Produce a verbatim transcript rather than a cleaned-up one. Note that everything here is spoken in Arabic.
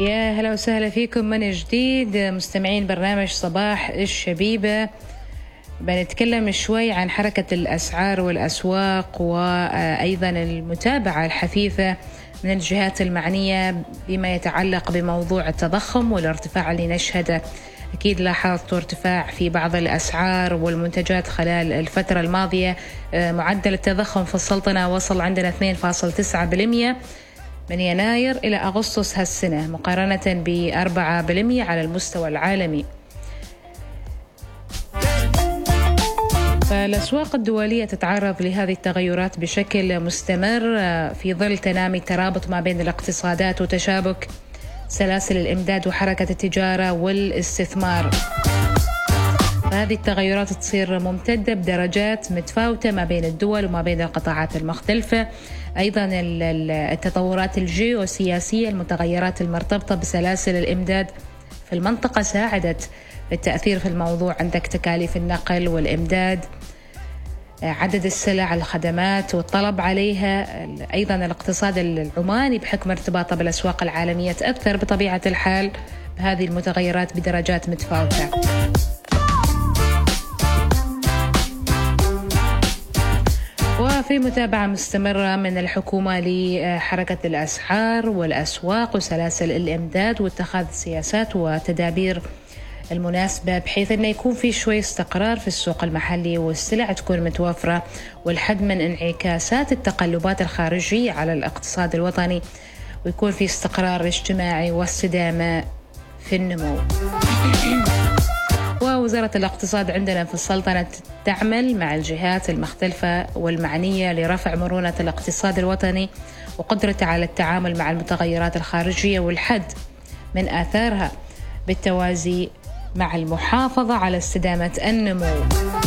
يا هلا وسهلا فيكم من جديد مستمعين برنامج صباح الشبيبة. بنتكلم شوي عن حركة الأسعار والأسواق وأيضا المتابعة الحثيثة من الجهات المعنية بما يتعلق بموضوع التضخم والارتفاع اللي نشهده. أكيد لاحظتوا ارتفاع في بعض الأسعار والمنتجات خلال الفترة الماضية. معدل التضخم في السلطنة وصل عندنا اثنين فاصلة تسعة بالمئة من يناير إلى أغسطس هالسنة مقارنة بأربعة بالمئة على المستوى العالمي. فالأسواق الدولية تتعرض لهذه التغيرات بشكل مستمر في ظل تنامي الترابط ما بين الاقتصادات وتشابك سلاسل الإمداد وحركة التجارة والاستثمار. هذه التغيرات تصير ممتدة بدرجات متفاوتة ما بين الدول وما بين القطاعات المختلفة. أيضا التطورات الجيوسياسية المتغيرات المرتبطة بسلاسل الإمداد في المنطقة ساعدت بالتأثير في الموضوع. عندك تكاليف النقل والإمداد، عدد السلع، الخدمات والطلب عليها. أيضا الاقتصاد العماني بحكم ارتباطه بالأسواق العالمية تأثر بطبيعة الحال بهذه المتغيرات بدرجات متفاوتة. وفي متابعة مستمرة من الحكومة لحركة الأسعار والأسواق وسلاسل الإمداد واتخاذ سياسات وتدابير المناسبة بحيث أنه يكون في شوي استقرار في السوق المحلي والسلع تكون متوفرة، والحد من انعكاسات التقلبات الخارجية على الاقتصاد الوطني، ويكون في استقرار اجتماعي واستدامة في النمو. ووزارة الاقتصاد عندنا في السلطنة تعمل مع الجهات المختلفة والمعنية لرفع مرونة الاقتصاد الوطني وقدرته على التعامل مع المتغيرات الخارجية والحد من آثارها بالتوازي مع المحافظة على استدامة النمو.